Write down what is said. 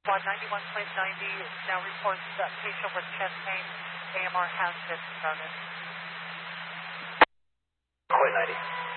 191.90 now reports that patient with chest pain. AMR has been started. Quit 90.